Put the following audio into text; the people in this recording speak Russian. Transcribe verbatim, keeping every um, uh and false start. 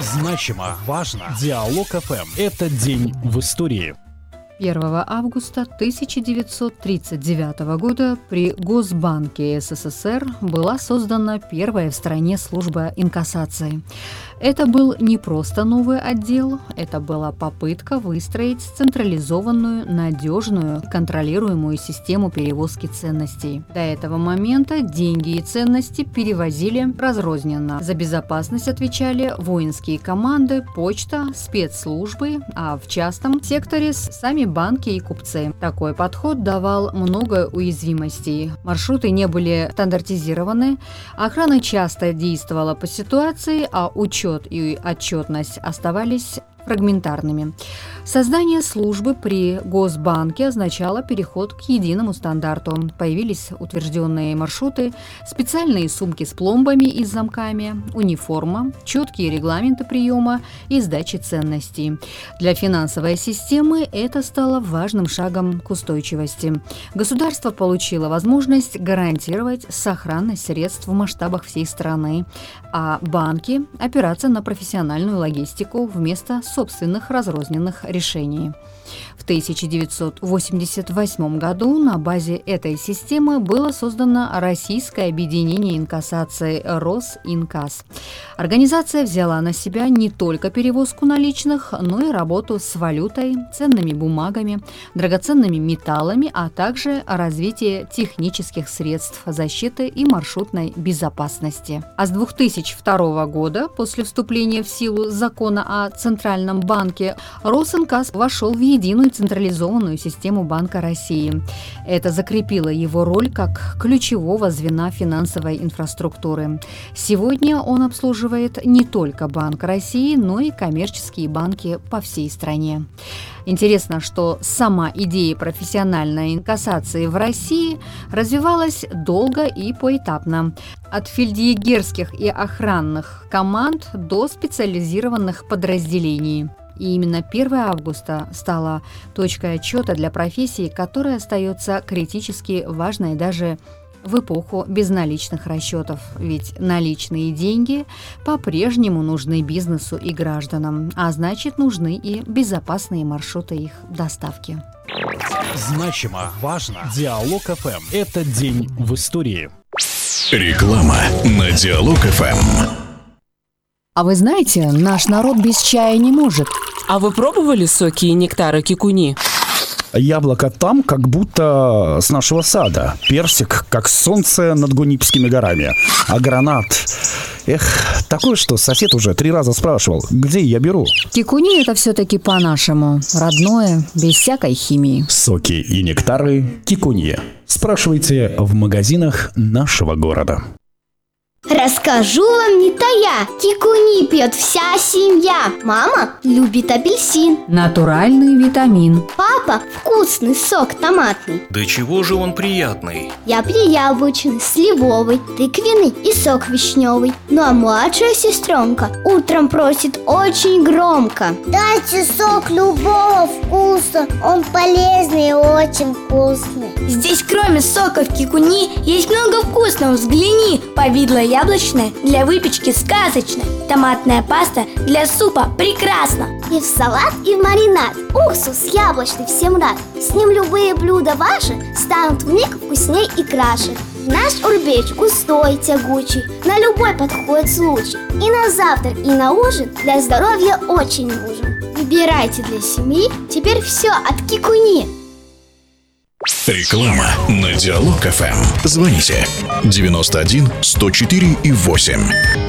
Значимо, важно. Диалог эф эм. Этот день в истории. первого августа тысяча девятьсот тридцать девятого года при Госбанке эс эс эс эр была создана первая в стране служба инкассации. Это был не просто новый отдел, это была попытка выстроить централизованную, надежную, контролируемую систему перевозки ценностей. До этого момента деньги и ценности перевозили разрозненно. За безопасность отвечали воинские команды, почта, спецслужбы, а в частном секторе сами банки и купцы. Такой подход давал много уязвимостей. Маршруты не были стандартизированы, охрана часто действовала по ситуации, а учет и отчетность оставались фрагментарными. Создание службы при Госбанке означало переход к единому стандарту. Появились утвержденные маршруты, специальные сумки с пломбами и с замками, униформа, четкие регламенты приема и сдачи ценностей. Для финансовой системы это стало важным шагом к устойчивости. Государство получило возможность гарантировать сохранность средств в масштабах всей страны, а банки – опираться на профессиональную логистику вместо собственных разрозненных решений. В тысяча девятьсот восемьдесят восьмом году на базе этой системы было создано Российское объединение инкассации Росинкасс. Организация взяла на себя не только перевозку наличных, но и работу с валютой, ценными бумагами, драгоценными металлами, а также развитие технических средств защиты и маршрутной безопасности. А с две тысячи второго года, после вступления в силу закона о Центральном банке, Росинкасс вошел в единую централизованную систему Банка России. Это закрепило его роль как ключевого звена финансовой инфраструктуры. Сегодня он обслуживает не только Банк России, но и коммерческие банки по всей стране. Интересно, что сама идея профессиональной инкассации в России развивалась долго и поэтапно. От фельдъегерских и охранных команд до специализированных подразделений. И именно первого августа стала точкой отсчета для профессии, которая остается критически важной даже в эпоху безналичных расчетов. Ведь наличные деньги по-прежнему нужны бизнесу и гражданам, а значит, нужны и безопасные маршруты их доставки. Значимо, важно. Диалог эф эм. Этот день в истории. Реклама на Диалог эф эм. А вы знаете, наш народ без чая не может. А вы пробовали соки и нектары кикуни? Яблоко там, как будто с нашего сада. Персик, как солнце над Гунипскими горами. А гранат... Эх, такое, что сосед уже три раза спрашивал, где я беру. Кикуни – это все-таки по-нашему. Родное, без всякой химии. Соки и нектары кикунье. Спрашивайте в магазинах нашего города. Расскажу вам не тая, кикуни пьет вся семья. Мама любит апельсин, натуральный витамин. Папа вкусный сок томатный. Да чего же он приятный? Я пью яблочный, сливовый, тыквенный и сок вишневый. Ну а младшая сестренка утром просит очень громко: дайте сок любого вкуса, он полезный и очень вкусный. Здесь кроме соков кикуни есть много вкусного, взгляни. Повидло яблочное для выпечки сказочно. Томатная паста для супа прекрасно. И в салат, и в маринад. Уксус яблочный всем рад. С ним любые блюда ваши станут вмиг вкусней и краше. Наш урбеч густой, тягучий, на любой подходит случай. И на завтрак, и на ужин для здоровья очень нужен. Выбирайте для семьи теперь все от кикуни. Реклама на Диалог эф эм. Звоните девяносто один сто четыре и восемь.